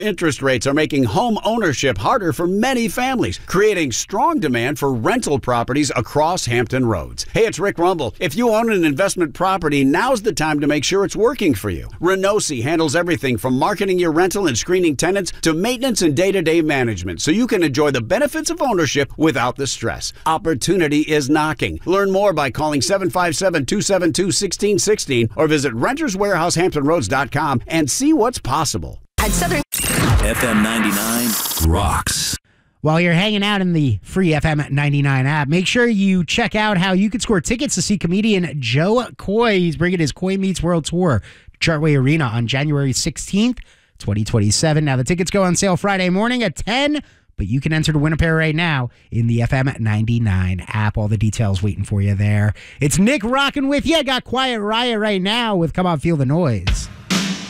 Interest rates are making home ownership harder for many families, creating strong demand for rental properties across Hampton Roads. Hey, it's Rick Rumble. If you own an investment property, now's the time to make sure it's working for you. Renosi handles everything from marketing your rental and screening tenants to maintenance and day-to-day management, so you can enjoy the benefits of ownership without the stress. Opportunity is knocking. Learn more by calling 757-272-1616 or visit renterswarehousehamptonroads.com and see what's possible. At Southern FM 99 rocks. While you're hanging out in the free FM 99 app, make sure you check out how you can score tickets to see comedian Joe Coy. He's bringing his Coy Meets World Tour to Chartway Arena on January 16th, 2027. Now, the tickets go on sale Friday morning at 10, but you can enter to win a pair right now in the FM 99 app. All the details waiting for you there. It's Nick rocking with you. I got Quiet Riot right now with Come On Feel the Noise.